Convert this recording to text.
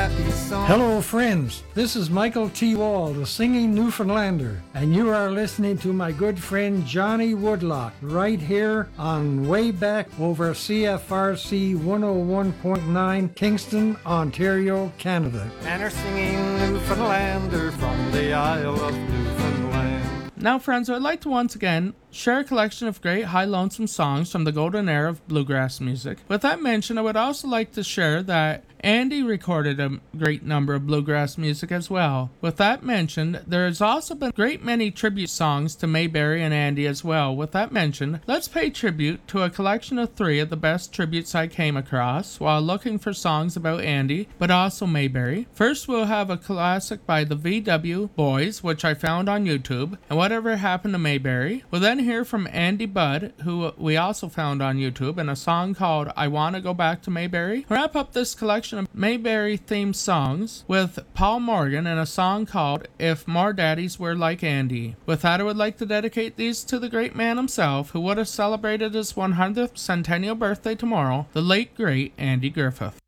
happy song. Hello, friends. This is Michael T. Wall, the singing Newfoundlander, and you are listening to my good friend Johnny Woodlock right here on Way Back over CFRC 101.9 Kingston, Ontario, Canada. And our singing Newfoundlander from the Isle of Newfoundland. Now, friends, I'd like to once again share a collection of great high lonesome songs from the golden era of bluegrass music. With that mentioned, I would also like to share that Andy recorded a great number of bluegrass music as well. With that mentioned, there has also been a great many tribute songs to Mayberry and Andy as well. With that mentioned, let's pay tribute to a collection of 3 of the best tributes I came across while looking for songs about Andy, but also Mayberry. First, we'll have a classic by the VW Boys, which I found on YouTube, and Whatever Happened to Mayberry. We'll then hear from Andy Budd, who we also found on YouTube, and a song called I Wanna Go Back to Mayberry. Wrap up this collection of Mayberry themed songs with Paul Morgan and a song called If More Daddies Were Like Andy. With that, I would like to dedicate these to the great man himself, who would have celebrated his 100th centennial birthday tomorrow, the late great Andy Griffith.